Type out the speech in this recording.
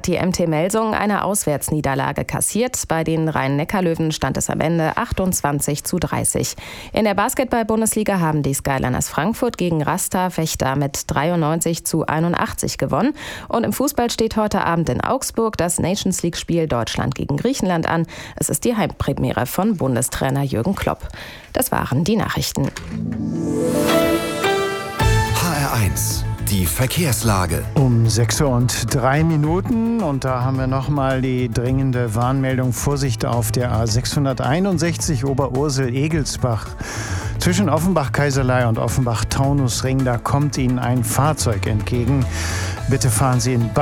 hat die MT Melsungen eine Auswärtsniederlage kassiert. Bei den Rhein-Neckar-Löwen stand es am Ende 28:30. In der Basketball-Bundesliga haben die Skyliners Frankfurt gegen Rasta Vechta mit 93:81 gewonnen. Und im Fußball steht heute Abend in Augsburg das Nations-League-Spiel Deutschland gegen Griechenland an. Es ist die Heimpremiere von Bundestrainer Jürgen Klopp. Das waren die Nachrichten. HR1, die Verkehrslage. Um 6:03 und da haben wir nochmal die dringende Warnmeldung. Vorsicht auf der A661 Oberursel-Egelsbach. Zwischen Offenbach-Kaiserlei und Offenbach-Taunusring, da kommt Ihnen ein Fahrzeug entgegen. Bitte fahren Sie in